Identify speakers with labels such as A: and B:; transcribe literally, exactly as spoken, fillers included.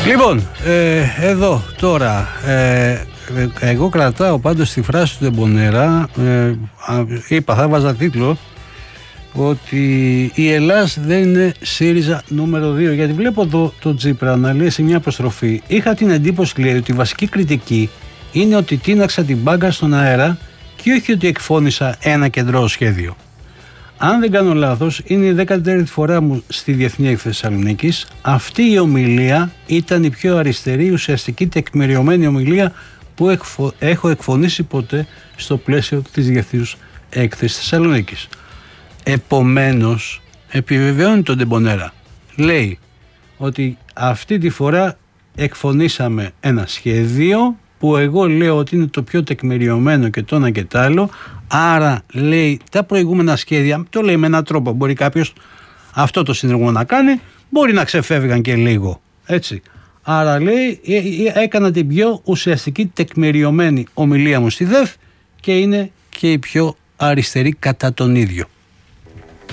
A: Λοιπόν, ε, εδώ τώρα, ε, εγώ κρατάω πάντως τη φράση του Ντεμπονέρα, ε, είπα, θα βάζα τίτλο, ότι η Ελλάς δεν είναι ΣΥΡΙΖΑ νούμερο δύο. Γιατί βλέπω εδώ το Τσίπρα να λέει σε μια αποστροφή. Είχα την εντύπωση, λέει, ότι η βασική κριτική είναι ότι τίναξα την μπάγκα στον αέρα και όχι ότι εκφώνησα ένα κεντρό σχέδιο. Αν δεν κάνω λάθος, είναι η δέκατη τρίτη φορά μου στη Διεθνή Έκθεση Θεσσαλονίκης. Αυτή η ομιλία ήταν η πιο αριστερή, ουσιαστική, τεκμηριωμένη ομιλία που έχω, έχω εκφωνήσει ποτέ στο πλαίσιο της Διεθνούς Έκθεσης Θεσσαλονίκης. Επομένως, επιβεβαιώνει τον Ντεμπονέρα. Λέει ότι αυτή τη φορά εκφωνήσαμε ένα σχέδιο που εγώ λέω ότι είναι το πιο τεκμηριωμένο και το ένα και το άλλο. Άρα, λέει, τα προηγούμενα σχέδια, το λέει με έναν τρόπο, μπορεί κάποιος αυτό το συνεργό να κάνει, μπορεί να ξεφεύγαν και λίγο, έτσι. Άρα, λέει, έκανα την πιο ουσιαστική τεκμηριωμένη ομιλία μου στη ΔΕΘ και είναι και η πιο αριστερή κατά τον ίδιο.